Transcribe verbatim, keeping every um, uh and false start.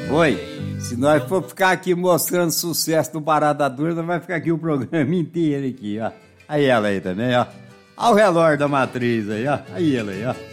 Oi, se nós for ficar aqui mostrando sucesso do Parada Dura, nós vai ficar aqui o programa inteiro aqui, ó. Aí ela aí também, ó. Olha o relógio da matriz aí, ó. Aí ela aí, ó.